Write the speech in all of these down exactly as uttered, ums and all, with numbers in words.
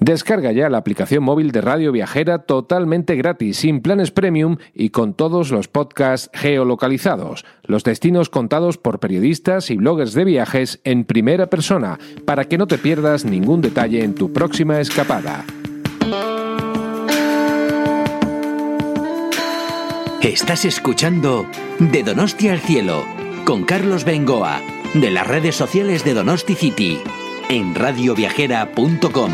Descarga ya la aplicación móvil de Radio Viajera totalmente gratis, sin planes premium y con todos los podcasts geolocalizados, los destinos contados por periodistas y bloggers de viajes en primera persona, para que no te pierdas ningún detalle en tu próxima escapada. Estás escuchando De Donosti al Cielo, con Carlos Bengoa, de las redes sociales de Donosti City, en radio viajera punto com.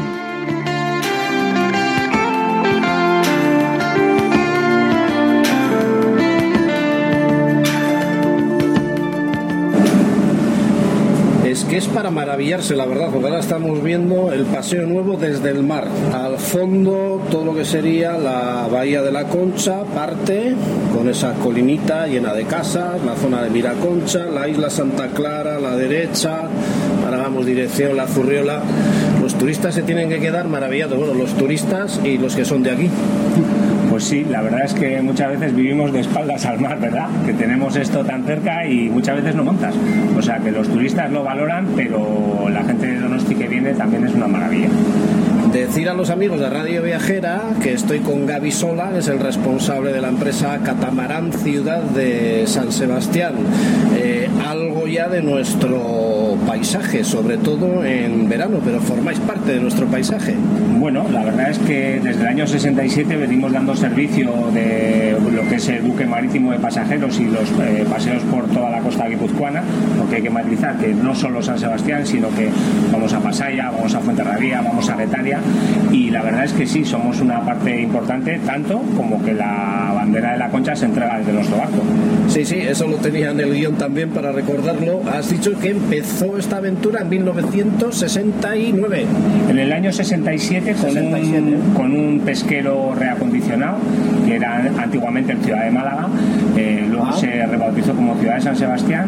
Es que es para maravillarse, la verdad, porque ahora estamos viendo el paseo nuevo desde el mar. Al fondo, todo lo que sería la bahía de la Concha, parte con esa colinita llena de casas, la zona de Miraconcha, la isla Santa Clara a la derecha, ahora vamos dirección La Zurriola. Los turistas se tienen que quedar maravillados, bueno, los turistas y los que son de aquí. Pues sí, la verdad es que muchas veces vivimos de espaldas al mar, ¿verdad? Que tenemos esto tan cerca y muchas veces no montas. O sea, que los turistas lo valoran, pero la gente de Donosti que viene también es una maravilla. Decir a los amigos de Radio Viajera que estoy con Gaby Sola, que es el responsable de la empresa Catamarán Ciudad de San Sebastián. Eh, algo ya de nuestro paisaje, sobre todo en verano, pero formáis parte de nuestro paisaje. Bueno, la verdad es que desde el año sesenta y siete venimos dando servicio de lo que es el buque marítimo de pasajeros y los eh, paseos por toda la costa guipuzcoana, porque hay que matizar que no solo San Sebastián, sino que vamos a Pasaya, vamos a Fuenterrabía, vamos a Getaria, y la verdad es que sí, somos una parte importante, tanto como que la bandera de la Concha se entrega desde nuestro barco. Sí, sí, eso lo tenía en el guión también para recordarlo. Has dicho que empezó esta aventura en mil novecientos sesenta y nueve. En el año sesenta y siete con, sesenta y siete. Un, con un pesquero reacondicionado, que era antiguamente en Ciudad de Málaga, eh, luego ah. se rebautizó como Ciudad de San Sebastián,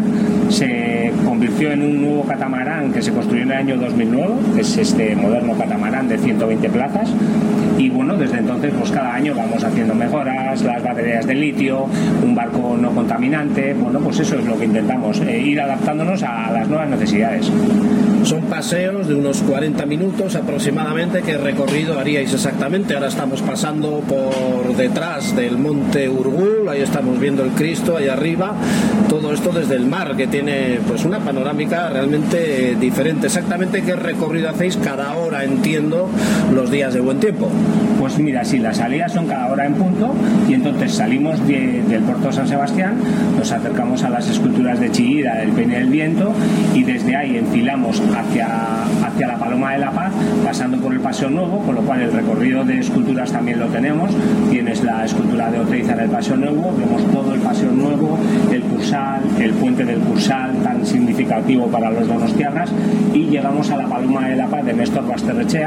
se convirtió en un nuevo catamarán que se construyó en el año dos mil nueve, que es este moderno catamarán de ciento veinte plazas, y bueno, desde entonces pues cada año vamos haciendo mejoras, las baterías de litio, un barco no contaminante, bueno, pues eso es lo que intentamos, eh, ir adaptándonos a las nuevas necesidades. Son paseos de unos cuarenta minutos aproximadamente. ¿Qué recorrido haríais exactamente? Ahora estamos pasando por detrás del monte Urgul, ahí estamos viendo el Cristo, ahí arriba, todo esto desde el mar, que tiene pues una panorámica realmente diferente. Exactamente qué recorrido hacéis cada hora, entiendo, los días de buen tiempo. Pues mira, sí, las salidas son cada hora en punto, y entonces salimos de, del puerto de San Sebastián, nos acercamos a las esculturas de Chillida, del Peine del Viento, y desde ahí enfilamos hacia, hacia la Paloma de la Paz, pasando por el Paseo Nuevo, con lo cual el recorrido de esculturas también lo tenemos. Tienes la escultura de Oteiza en el Paseo Nuevo, vemos todo el Paseo Nuevo, el Cursal, el puente del Cursal, tan significativo para los donostiarras, y llegamos a la Paloma de la Paz de Néstor Basterrechea.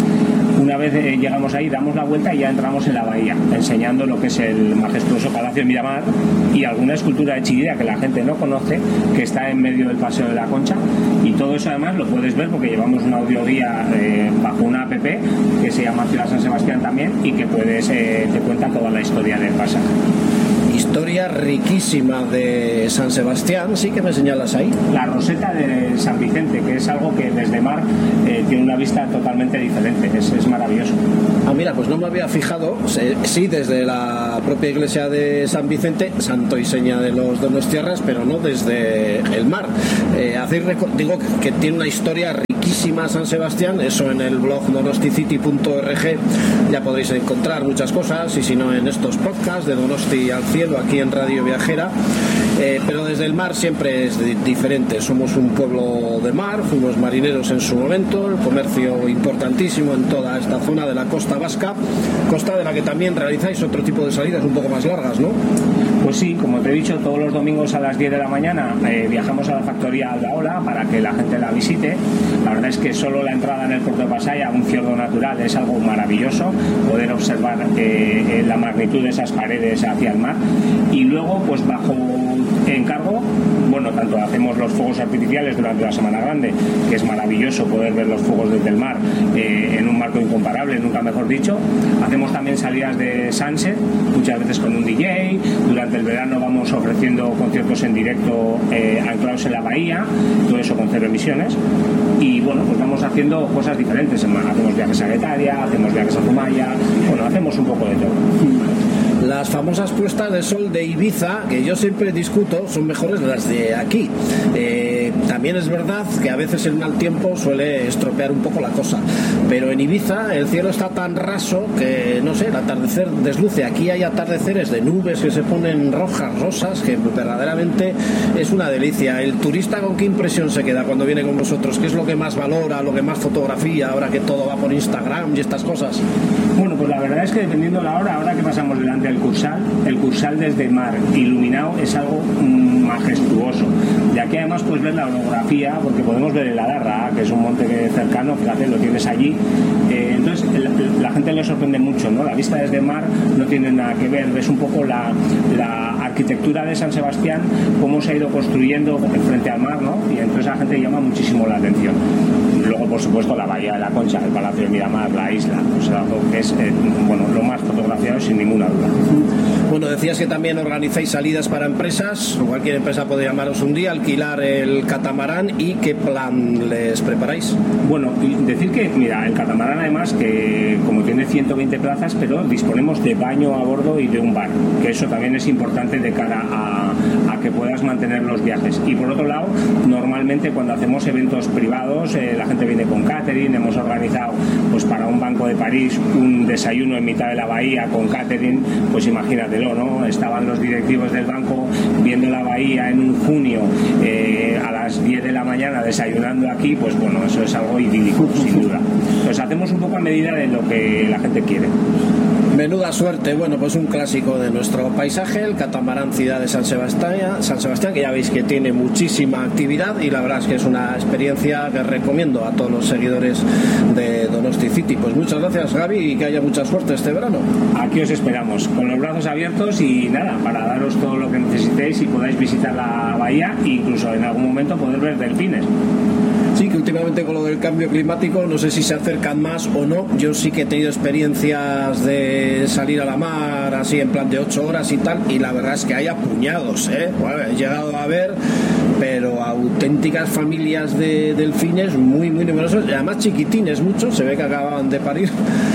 Una vez eh, llegamos ahí, damos la vuelta y ya entramos en la bahía, enseñando lo que es el majestuoso Palacio de Miramar y alguna escultura de Chillida que la gente no conoce, que está en medio del Paseo de la Concha, y todo eso además lo puedes ver porque llevamos una audioguía eh, bajo una app que se llama Ciudad San Sebastián también, y que puedes eh, te cuenta toda la historia del pasaje. Historia riquísima de San Sebastián, sí que me señalas ahí. La roseta de San Vicente, que es algo que desde mar eh, tiene una vista totalmente diferente, es, es maravilloso. Ah, mira, pues no me había fijado, sí, desde la propia iglesia de San Vicente, santo y seña de los donostiarras, pero no desde el mar. Eh, hacéis reco- digo que tiene una historia riquísima San Sebastián, eso en el blog donosticity punto org ya podréis encontrar muchas cosas, y si no en estos podcasts de Donosti al Cielo, aquí en Radio Viajera. Eh, pero desde el mar siempre es de- diferente. Somos un pueblo de mar, fuimos marineros en su momento, el comercio importantísimo en toda esta zona de la costa vasca, costa de la que también realizáis otro tipo de salidas un poco más largas, ¿no? Pues sí, como te he dicho, todos los domingos a las diez de la mañana eh, viajamos a la factoría Aldaola para que la gente la visite. La verdad es que solo la entrada en el puerto de Pasaya, un fiordo natural, es algo maravilloso, poder observar eh, la magnitud de esas paredes hacia el mar. Y luego, pues bajo encargo, bueno, tanto hacemos los fuegos artificiales durante la Semana Grande, que es maravilloso poder ver los fuegos desde el mar eh, en un marco incomparable, nunca mejor dicho. Hacemos también salidas de sunset, muchas veces con un D J. Durante el verano vamos ofreciendo conciertos en directo eh, anclados en la bahía, todo eso con cero emisiones. Y bueno, pues vamos haciendo cosas diferentes. Hacemos viajes a Guetaria, hacemos viajes a Zumaya, bueno, hacemos un poco de todo. Las famosas puestas de sol de Ibiza, que yo siempre discuto, son mejores las de aquí. Eh, también es verdad que a veces el mal tiempo suele estropear un poco la cosa, pero en Ibiza el cielo está tan raso que, no sé, el atardecer desluce. Aquí hay atardeceres de nubes que se ponen rojas, rosas, que verdaderamente es una delicia. ¿El turista con qué impresión se queda cuando viene con vosotros? ¿Qué es lo que más valora, lo que más fotografía, ahora que todo va por Instagram y estas cosas? Bueno, pues la verdad es que dependiendo la hora, ahora que pasamos delante del Cursal, el Cursal desde mar iluminado es algo mmm, majestuoso. De aquí además puedes ver la orografía, porque podemos ver el Adarra, que es un monte que cercano, fíjate, lo tienes allí. Eh, entonces la, la gente le sorprende mucho, ¿no? La vista desde mar no tiene nada que ver, ves un poco la, la arquitectura de San Sebastián, cómo se ha ido construyendo frente al mar, ¿no? Y entonces a la gente llama muchísimo la atención. Luego, por supuesto, la Bahía de la Concha, el Palacio de Miramar, la isla, o sea, que es eh, bueno, lo más fotografiado sin ninguna duda. Bueno, decías que también organizáis salidas para empresas, cualquier empresa puede llamaros un día, alquilar el catamarán. ¿Y qué plan les preparáis? Bueno, decir que, mira, el catamarán además, que como tiene ciento veinte plazas, pero disponemos de baño a bordo y de un bar, que eso también es importante de cara a, a que puedas mantener los viajes. Y por otro lado, normalmente cuando hacemos eventos privados, eh, la gente viene con catering. Hemos organizado pues para un banco de París un desayuno en mitad de la bahía con catering, pues imagínatelo, ¿no? Estaban los directivos del banco viendo la bahía en un junio eh, a las diez de la mañana desayunando aquí, pues bueno, eso es algo idílico, sin duda. Pues hacemos un poco a medida de lo que la gente quiere. Menuda suerte. Bueno, pues un clásico de nuestro paisaje, el catamarán Ciudad de San Sebastián, San Sebastián, que ya veis que tiene muchísima actividad y la verdad es que es una experiencia que recomiendo a todos los seguidores de Donosti City. Pues muchas gracias, Gaby, y que haya mucha suerte este verano. Aquí os esperamos, con los brazos abiertos y nada, para daros todo lo que necesitéis y podáis visitar la bahía e incluso en algún momento poder ver delfines. Sí, que últimamente con lo del cambio climático no sé si se acercan más o no. Yo sí que he tenido experiencias de salir a la mar así en plan de ocho horas y tal, y la verdad es que hay apuñados, ¿eh? Bueno, he llegado a ver, pero auténticas familias de delfines muy, muy numerosos, y además chiquitines muchos, se ve que acababan de parir.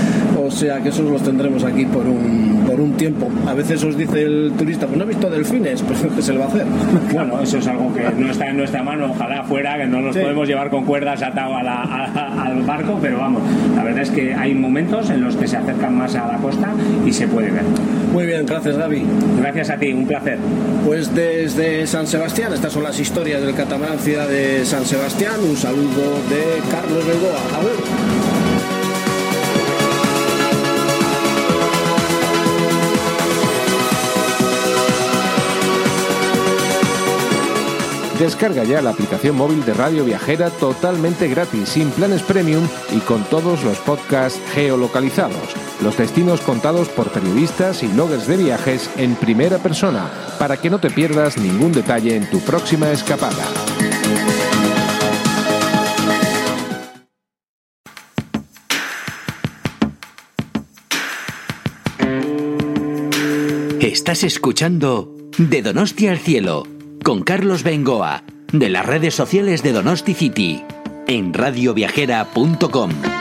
O sea que esos los tendremos aquí por un, por un tiempo. A veces os dice el turista, pues no he visto delfines, pues ¿qué se le va a hacer? Bueno, eso es algo que no está en nuestra mano, ojalá fuera, que no los sí. podemos llevar con cuerdas atados a la, a, al barco, pero vamos, la verdad es que hay momentos en los que se acercan más a la costa y se puede ver. Muy bien, gracias, Gaby. Gracias a ti, un placer. Pues desde San Sebastián, estas son las historias del catamarán Ciudad de San Sebastián. Un saludo de Carlos Bengoa. A ver. Descarga ya la aplicación móvil de Radio Viajera totalmente gratis, sin planes premium y con todos los podcasts geolocalizados. Los destinos contados por periodistas y bloggers de viajes en primera persona, para que no te pierdas ningún detalle en tu próxima escapada. Estás escuchando De Donosti al Cielo, con Carlos Bengoa, de las redes sociales de Donosti City, en radio viajera punto com.